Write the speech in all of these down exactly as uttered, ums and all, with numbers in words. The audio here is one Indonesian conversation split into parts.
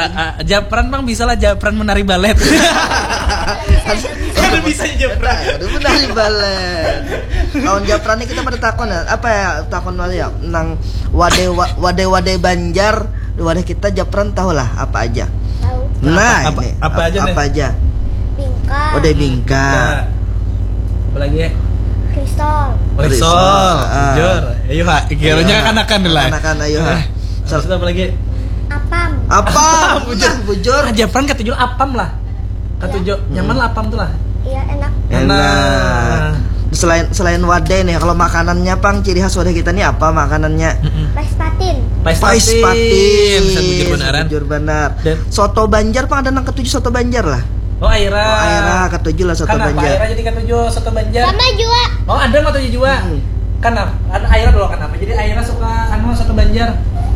uh, Japran bang bisa lah Japran menari balet. Kan bisa Japran. Aduh menari balet. Lawan Japran ini kita pada takon ya. Apa ya takon wali ya? Nang wade wade wade Banjar, wadah kita Japran tahu lah apa aja. Tahu. Nah, apa, ini apa, apa aja apa, apa aja? Bingka. Wade bingka. Apa lagi ya? Kristal. Risol, Ah. bujur. Ayo ha, kiranya kan-akan lah. Kan ayo ha. Terus apa lagi? Apam. Apa? Bujur. Nah, bujur. Ah, Japran kata jual apam lah. Kata jual nyaman lah apam tuh lah. Iya enak. Enak. Selain selain wadah nih, kalau makanannya pang ciri khas wadah kita nih apa makanannya? Pais patin. Pais Pais patin. patin. Bisa bujur beneran. Bujur benar. Dan- Soto Banjar pang ada nang ketujuh soto Banjar lah. Oh Aira. Oh, Aira ketujuh lah soto Kenapa Banjar. Aira jadi ketujuh soto Banjar? Sama juga. Oh ada nggak tujuh juga? Hmm. Kenapa? Ada Aira dulu kenapa? Jadi Aira suka anu soto Banjar.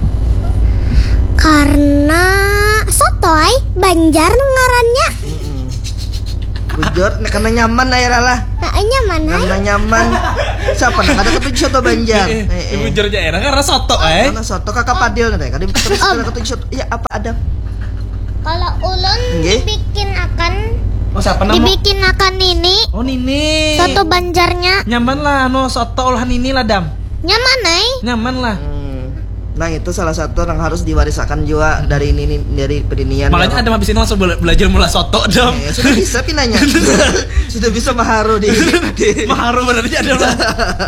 Karena sotoy Banjar ngarannya. Bujur, nah, karena nyaman Aira lah. Nah, nyaman ay. Karena nyaman. Siapa nak ada ketujuh soto Banjar? Eh, Eh, eh. bujurnya Aira karena soto eh. Karena soto kakak Padil nih, kadang terus ada ketujuh soto. Iya apa ada? Kalau ulun Nggih. dibikin akan Oh siapa nama? dibikin akan ini Oh Nini. soto Banjarnya Nyaman lah, no soto olahan ini lah dam. nyaman ay. Nyaman lah. Hmm. Nah itu salah satu yang harus diwariskan juga dari ini dari perinian. Makanya ada mah bisa langsung bela- belajar mula soto dam. Eh, sudah bisa pinanya. Sudah bisa maharu di. di- Maharu benernya ada lah.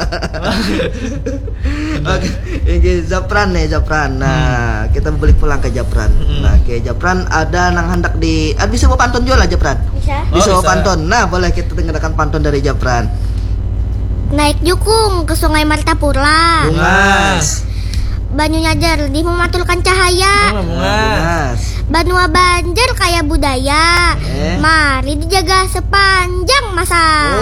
Oke, ini Japran nih Japran. Nah, kita balik pulang ke Japran. Hmm. Nah, ke Japran ada nang hendak di, ah, bisa bawa pantun juga lah Japran. Bisa. Oh, Bisa bawa bisa. pantun. Nah, boleh kita dengarkan pantun dari Japran. Naik jukung ke Sungai Martapura. Bungas. Banyunya jernih mematulkan cahaya. Oh, bunga. Bungas. Banua Banjar kaya budaya. Eh. Mari dijaga sepanjang masa.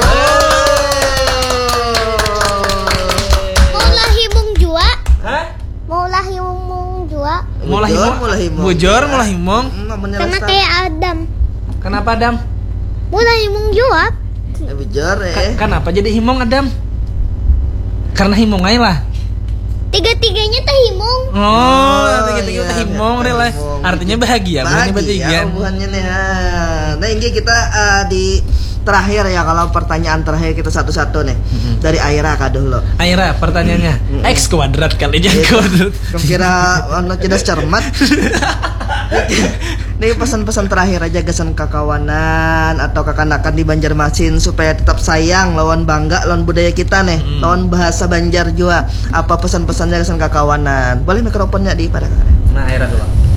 Maulah himung jua. Hah? Maulah himung jua. Mulah Bujur, himong. mulah himong. Bujur, mulah himong. Hmm, namanya Sama Lestari. kayak Adam. Kenapa Adam? Maulah himung jua. Eh, bujur eh. Ka- Kenapa jadi himong Adam? Karena himong aja lah. Tiga-tiganya teh himung. Oh, Oh, tiga-tiga iya, kita himong deh lah. himong. Artinya bahagia, bukannya Bahagia bertiga. hubungannya nih. ha. Nah, ini kita eh, di terakhir ya, kalau pertanyaan terakhir kita satu-satu nih. Dari Aira kaduh lo. Aira, pertanyaannya X kuadrat kali jangan kuadrat. Kamu kira ono cerdas cermat? Nih pesan-pesan terakhir aja kesan kakawanan atau kakanakan di Banjarmasin supaya tetap sayang lawan bangga lawan budaya kita nih, Hmm. lawan bahasa Banjar juga. Apa pesan-pesannya kesan kakawanan? Boleh mikrofonnya di pada. Nah, Aira dulu.